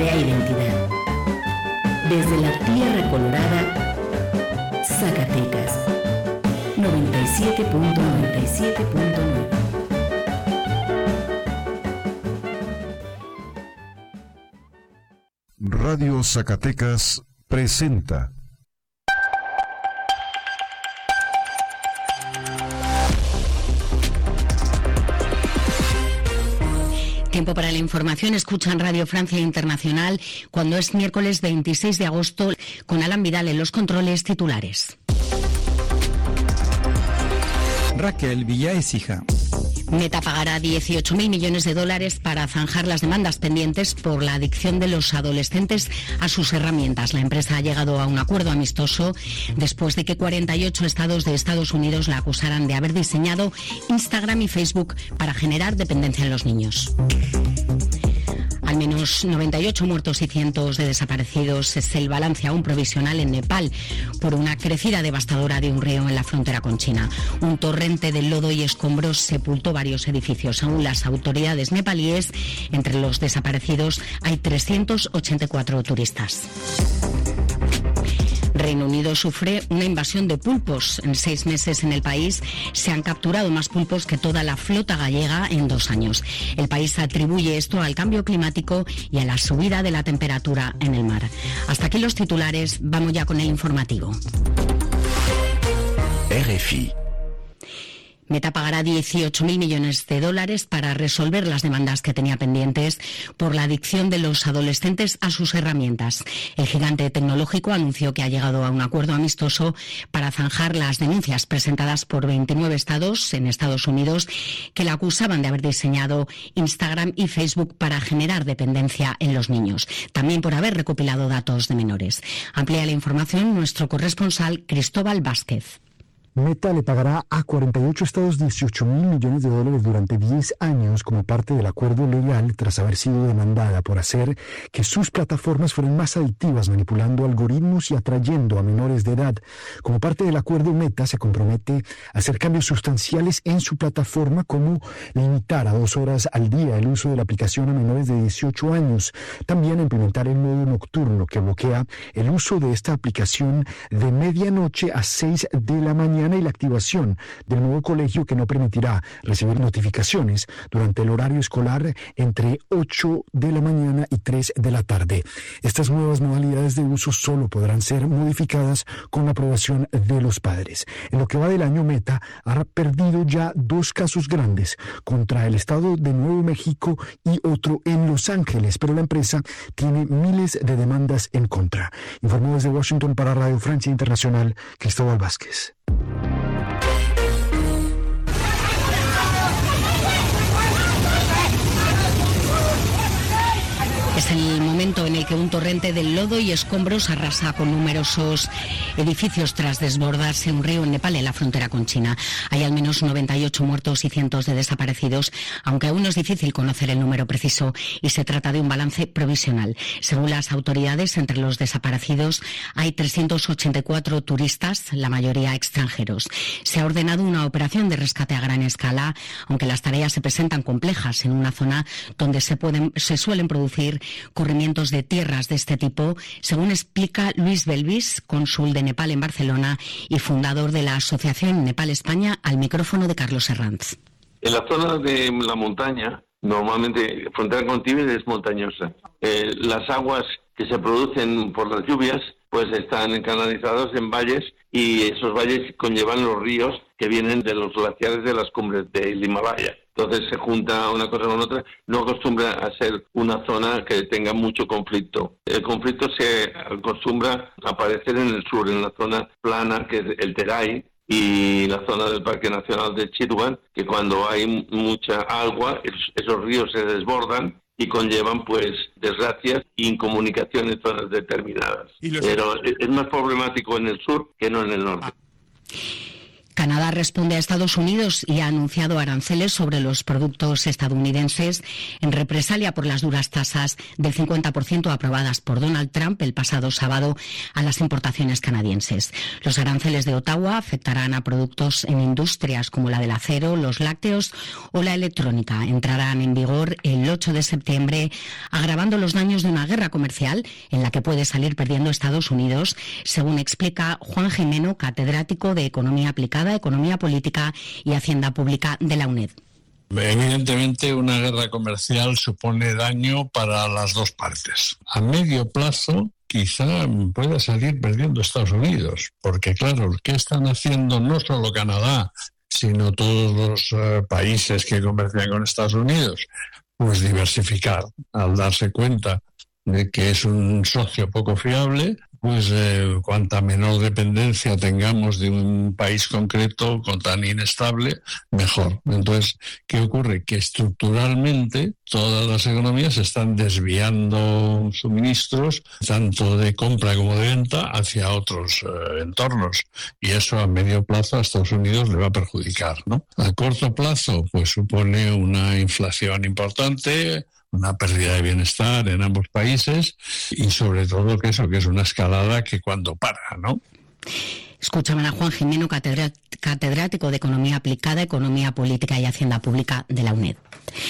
crea identidad. Desde la Tierra Colorada, Zacatecas, 97.97.9. Radio Zacatecas presenta. Tiempo para la información. Escuchan Radio Francia Internacional cuando es miércoles 26 de agosto con Alan Vidal en los controles. Titulares. Raquel Villaécija. Meta pagará 18.000 millones de dólares para zanjar las demandas pendientes por la adicción de los adolescentes a sus herramientas. La empresa ha llegado a un acuerdo amistoso después de que 48 estados de Estados Unidos la acusaran de haber diseñado Instagram y Facebook para generar dependencia en los niños. Al menos 98 muertos y cientos de desaparecidos es el balance aún provisional en Nepal por una crecida devastadora de un río en la frontera con China. Un torrente de lodo y escombros sepultó varios edificios. Según las autoridades nepalíes, entre los desaparecidos hay 384 turistas. Reino Unido sufre una invasión de pulpos. En 6 meses en el país se han capturado más pulpos que toda la flota gallega en 2 años. El país atribuye esto al cambio climático y a la subida de la temperatura en el mar. Hasta aquí los titulares. Vamos ya con el informativo. RFI. Meta pagará 18.000 millones de dólares para resolver las demandas que tenía pendientes por la adicción de los adolescentes a sus herramientas. El gigante tecnológico anunció que ha llegado a un acuerdo amistoso para zanjar las denuncias presentadas por 29 estados en Estados Unidos que la acusaban de haber diseñado Instagram y Facebook para generar dependencia en los niños, también por haber recopilado datos de menores. Amplía la información nuestro corresponsal Cristóbal Vázquez. Meta le pagará a 48 estados 18.000 millones de dólares durante 10 años como parte del acuerdo legal tras haber sido demandada por hacer que sus plataformas fueran más adictivas, manipulando algoritmos y atrayendo a menores de edad. Como parte del acuerdo, Meta se compromete a hacer cambios sustanciales en su plataforma, como limitar a 2 horas al día el uso de la aplicación a menores de 18 años. También implementar el modo nocturno que bloquea el uso de esta aplicación de medianoche a 6 de la mañana y la activación del nuevo colegio que no permitirá recibir notificaciones durante el horario escolar entre 8 de la mañana y 3 de la tarde. Estas nuevas modalidades de uso solo podrán ser modificadas con la aprobación de los padres. En lo que va del año, Meta ha perdido ya 2 casos grandes contra el estado de Nuevo México y otro en Los Ángeles, pero la empresa tiene miles de demandas en contra. Informó desde Washington para Radio Francia Internacional, Cristóbal Vázquez. Es el momento en el que un torrente de lodo y escombros arrasa con numerosos edificios tras desbordarse un río en Nepal, en la frontera con China. Hay al menos 98 muertos y cientos de desaparecidos, aunque aún no es difícil conocer el número preciso y se trata de un balance provisional. Según las autoridades, entre los desaparecidos hay 384 turistas, la mayoría extranjeros. Se ha ordenado una operación de rescate a gran escala, aunque las tareas se presentan complejas en una zona donde se suelen producir corrimientos de tierras de este tipo, según explica Luis Belvis, cónsul de Nepal en Barcelona y fundador de la Asociación Nepal-España, al micrófono de Carlos Herranz. En la zona de la montaña, normalmente frontera con Tíbet es montañosa. Las aguas que se producen por las lluvias pues están canalizados en valles, y esos valles conllevan los ríos que vienen de los glaciares de las cumbres del Himalaya. Entonces se junta una cosa con otra. No acostumbra a ser una zona que tenga mucho conflicto. El conflicto se acostumbra a aparecer en el sur, en la zona plana, que es el Terai, y la zona del Parque Nacional de Chitwan, que cuando hay mucha agua, esos ríos se desbordan y conllevan pues desgracias e incomunicación en zonas determinadas. Pero es más problemático en el sur que no en el norte. Canadá responde a Estados Unidos y ha anunciado aranceles sobre los productos estadounidenses en represalia por las duras tasas del 50% aprobadas por Donald Trump el pasado sábado a las importaciones canadienses. Los aranceles de Ottawa afectarán a productos en industrias como la del acero, los lácteos o la electrónica. Entrarán en vigor el 8 de septiembre, agravando los daños de una guerra comercial en la que puede salir perdiendo Estados Unidos, según explica Juan Jimeno, catedrático de Economía Aplicada, Economía Política y Hacienda Pública de la UNED. Evidentemente, una guerra comercial supone daño para las dos partes. A medio plazo, quizá pueda salir perdiendo Estados Unidos, porque claro, ¿qué están haciendo no solo Canadá, sino todos los países que comercian con Estados Unidos? Pues diversificar, al darse cuenta de que es un socio poco fiable, pues cuanta menor dependencia tengamos de un país concreto con tan inestable, mejor. Entonces, ¿qué ocurre? Que estructuralmente todas las economías están desviando suministros, tanto de compra como de venta, hacia otros entornos. Y eso a medio plazo a Estados Unidos le va a perjudicar, ¿no? A corto plazo, pues supone una inflación importante, una pérdida de bienestar en ambos países y sobre todo que es una escalada que cuando para, ¿no? Escuchaban a Juan Jimeno, catedrático de Economía Aplicada, Economía Política y Hacienda Pública de la UNED.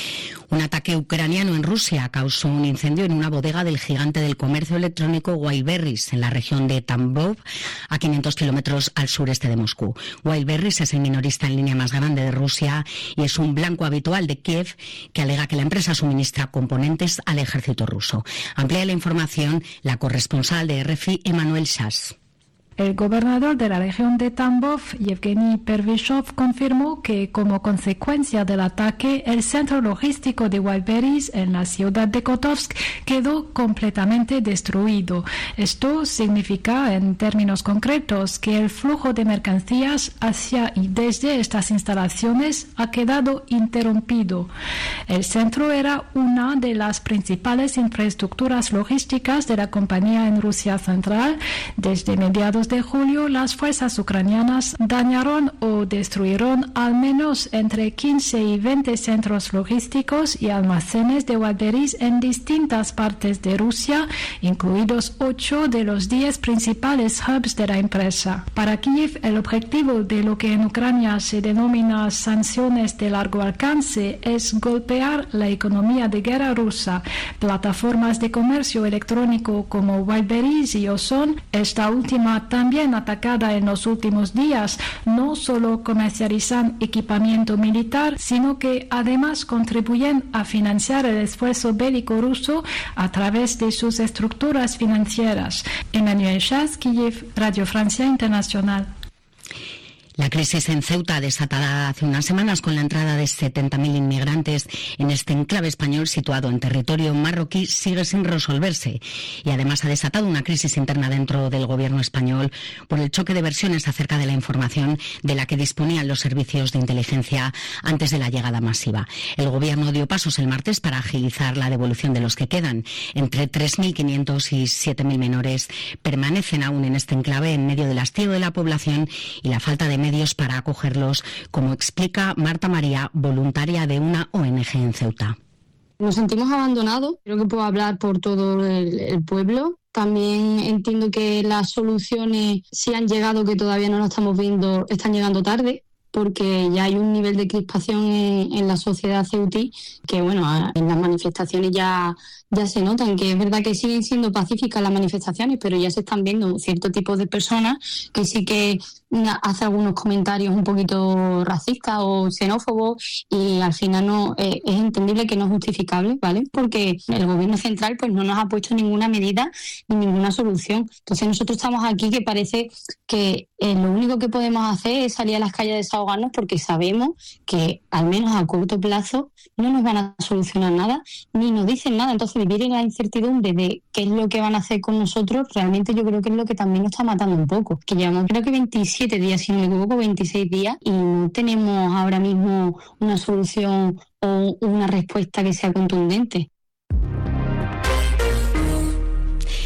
Un ataque ucraniano en Rusia causó un incendio en una bodega del gigante del comercio electrónico Wildberries, en la región de Tambov, a 500 kilómetros al sureste de Moscú. Wildberries es el minorista en línea más grande de Rusia y es un blanco habitual de Kiev, que alega que la empresa suministra componentes al ejército ruso. Amplía la información la corresponsal de RFI, Emanuel Schaas. El gobernador de la región de Tambov, Yevgeny Pervyshov, confirmó que como consecuencia del ataque, el centro logístico de Wildberries en la ciudad de Kotovsk quedó completamente destruido. Esto significa, en términos concretos, que el flujo de mercancías hacia y desde estas instalaciones ha quedado interrumpido. El centro era una de las principales infraestructuras logísticas de la compañía en Rusia Central. Desde mediados de julio, las fuerzas ucranianas dañaron o destruyeron al menos entre 15 y 20 centros logísticos y almacenes de Wildberries en distintas partes de Rusia, incluidos 8 de los 10 principales hubs de la empresa. Para Kiev, el objetivo de lo que en Ucrania se denomina sanciones de largo alcance es golpear la economía de guerra rusa. Plataformas de comercio electrónico como Wildberries y Ozon, esta última también atacada en los últimos días, no solo comercializan equipamiento militar, sino que además contribuyen a financiar el esfuerzo bélico ruso a través de sus estructuras financieras. Emanuel Schaas, Kiev, Radio Francia Internacional. La crisis en Ceuta, desatada hace unas semanas con la entrada de 70.000 inmigrantes en este enclave español situado en territorio marroquí, sigue sin resolverse y además ha desatado una crisis interna dentro del gobierno español por el choque de versiones acerca de la información de la que disponían los servicios de inteligencia antes de la llegada masiva. El gobierno dio pasos el martes para agilizar la devolución de los que quedan. Entre 3.500 y 7.000 menores permanecen aún en este enclave en medio del hastío de la población y la falta de medios para acogerlos, como explica Marta María, voluntaria de una ONG en Ceuta. Nos sentimos abandonados, creo que puedo hablar por todo el pueblo. También entiendo que las soluciones, si han llegado, que todavía no lo estamos viendo, están llegando tarde, porque ya hay un nivel de crispación en la sociedad ceutí que, bueno, en las manifestaciones ya se notan, que es verdad que siguen siendo pacíficas las manifestaciones, pero ya se están viendo cierto tipo de personas que sí que hace algunos comentarios un poquito racistas o xenófobos, y al final no es entendible que no es justificable, ¿vale? Porque el gobierno central pues no nos ha puesto ninguna medida ni ninguna solución. Entonces nosotros estamos aquí que parece que lo único que podemos hacer es salir a las calles a desahogarnos, porque sabemos que al menos a corto plazo no nos van a solucionar nada ni nos dicen nada. Entonces vivir en la incertidumbre de qué es lo que van a hacer con nosotros, realmente yo creo que es lo que también nos está matando un poco. Que llevamos creo que 27 días, si no me equivoco, 26 días, y no tenemos ahora mismo una solución o una respuesta que sea contundente. En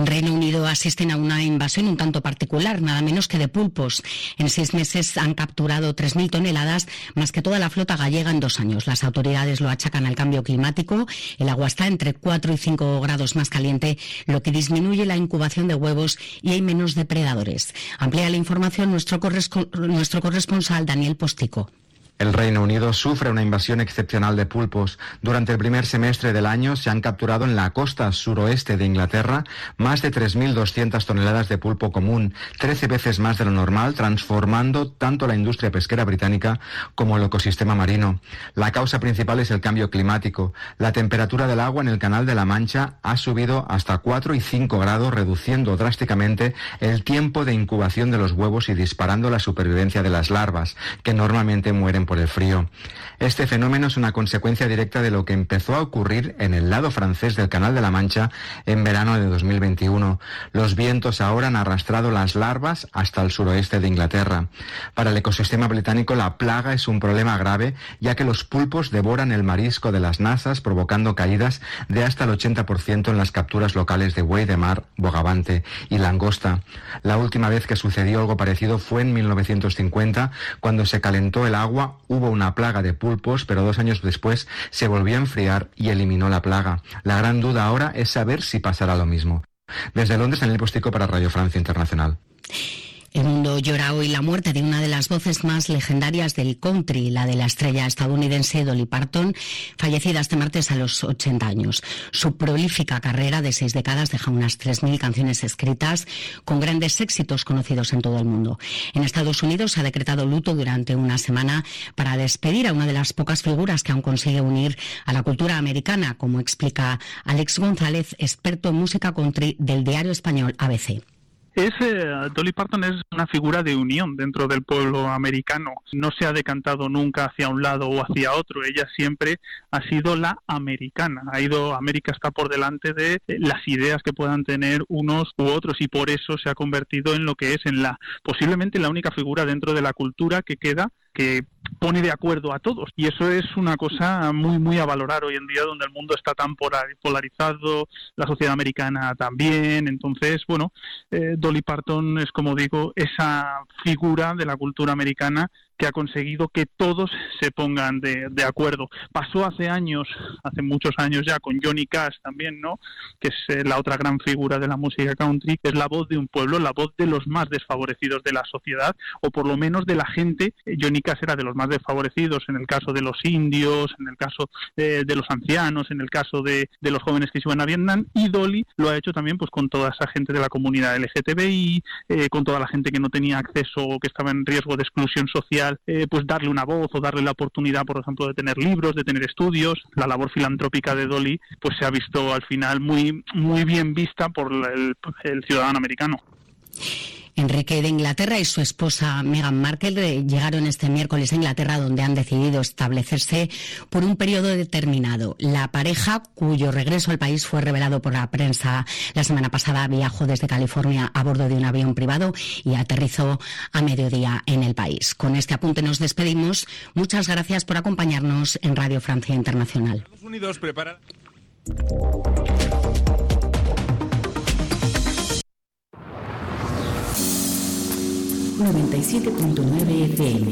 En Reino Unido asisten a una invasión un tanto particular, nada menos que de pulpos. En 6 meses han capturado 3.000 toneladas, más que toda la flota gallega en 2 años. Las autoridades lo achacan al cambio climático. El agua está entre 4 y 5 grados más caliente, lo que disminuye la incubación de huevos y hay menos depredadores. Amplía la información nuestro corresponsal Daniel Postico. El Reino Unido sufre una invasión excepcional de pulpos. Durante el primer semestre del año se han capturado en la costa suroeste de Inglaterra más de 3.200 toneladas de pulpo común, 13 veces más de lo normal, transformando tanto la industria pesquera británica como el ecosistema marino. La causa principal es el cambio climático. La temperatura del agua en el Canal de la Mancha ha subido hasta 4 y 5 grados, reduciendo drásticamente el tiempo de incubación de los huevos y disparando la supervivencia de las larvas, que normalmente mueren por el frío. Este fenómeno es una consecuencia directa de lo que empezó a ocurrir en el lado francés del Canal de la Mancha en verano de 2021. Los vientos ahora han arrastrado las larvas hasta el suroeste de Inglaterra. Para el ecosistema británico la plaga es un problema grave, ya que los pulpos devoran el marisco de las nasas, provocando caídas de hasta el 80% en las capturas locales de buey de mar, bogavante y langosta. La última vez que sucedió algo parecido fue en 1950, cuando se calentó el agua. Hubo una plaga de pulpos, pero 2 años después se volvió a enfriar y eliminó la plaga. La gran duda ahora es saber si pasará lo mismo. Desde Londres, Daniel Postico para Radio Francia Internacional. El mundo llora hoy la muerte de una de las voces más legendarias del country, la de la estrella estadounidense Dolly Parton, fallecida este martes a los 80 años. Su prolífica carrera de 6 décadas deja unas 3.000 canciones escritas con grandes éxitos conocidos en todo el mundo. En Estados Unidos se ha decretado luto durante una semana para despedir a una de las pocas figuras que aún consigue unir a la cultura americana, como explica Alex González, experto en música country del diario español ABC. Dolly Parton es una figura de unión dentro del pueblo americano. No se ha decantado nunca hacia un lado o hacia otro. Ella siempre ha sido la americana. América está por delante de las ideas que puedan tener unos u otros y por eso se ha convertido en lo que es, posiblemente la única figura dentro de la cultura que queda que pone de acuerdo a todos, y eso es una cosa muy muy a valorar hoy en día, donde el mundo está tan polarizado, la sociedad americana también. Entonces, Dolly Parton es, como digo, esa figura de la cultura americana que ha conseguido que todos se pongan de acuerdo. Pasó hace muchos años ya, con Johnny Cash también, ¿no? Que es la otra gran figura de la música country, que es la voz de un pueblo, la voz de los más desfavorecidos de la sociedad, o por lo menos de la gente. Johnny Cash era de los más desfavorecidos en el caso de los indios, en el caso de los ancianos, en el caso de los jóvenes que se iban a Vietnam, y Dolly lo ha hecho también pues con toda esa gente de la comunidad LGTBI, con toda la gente que no tenía acceso o que estaba en riesgo de exclusión social, pues darle una voz o darle la oportunidad, por ejemplo, de tener libros, de tener estudios. La labor filantrópica de Dolly pues se ha visto al final muy, muy bien vista por el ciudadano americano. Enrique de Inglaterra y su esposa Meghan Markle llegaron este miércoles a Inglaterra, donde han decidido establecerse por un periodo determinado. La pareja, cuyo regreso al país fue revelado por la prensa la semana pasada, viajó desde California a bordo de un avión privado y aterrizó a mediodía en el país. Con este apunte nos despedimos. Muchas gracias por acompañarnos en Radio Francia Internacional. Estados Unidos prepara... 97.9 FM.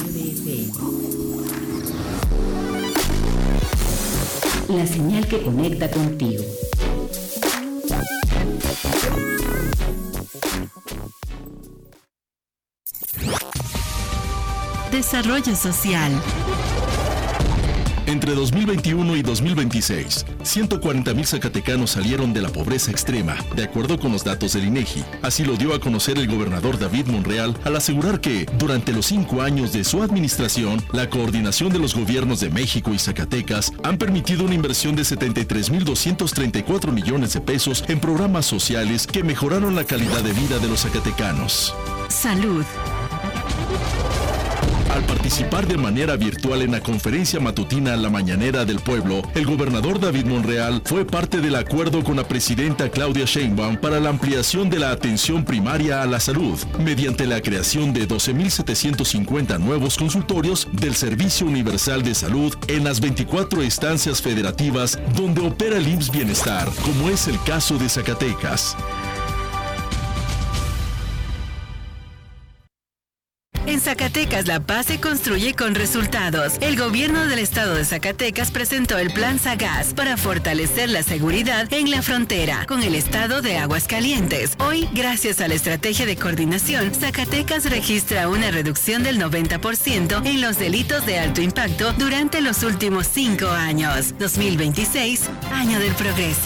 La señal que conecta contigo. Desarrollo social. Entre 2021 y 2026, 140,000 zacatecanos salieron de la pobreza extrema, de acuerdo con los datos del INEGI. Así lo dio a conocer el gobernador David Monreal al asegurar que, durante los 5 años de su administración, la coordinación de los gobiernos de México y Zacatecas han permitido una inversión de 73,234 millones de pesos en programas sociales que mejoraron la calidad de vida de los zacatecanos. Salud. Al participar participar de manera virtual en la conferencia matutina La Mañanera del Pueblo, el gobernador David Monreal fue parte del acuerdo con la presidenta Claudia Sheinbaum para la ampliación de la atención primaria a la salud, mediante la creación de 12.750 nuevos consultorios del Servicio Universal de Salud en las 24 estancias federativas donde opera el IMSS Bienestar, como es el caso de Zacatecas. En Zacatecas, la paz se construye con resultados. El gobierno del estado de Zacatecas presentó el Plan Sagaz para fortalecer la seguridad en la frontera con el estado de Aguascalientes. Hoy, gracias a la estrategia de coordinación, Zacatecas registra una reducción del 90% en los delitos de alto impacto durante los últimos 5 años. 2026, año del progreso.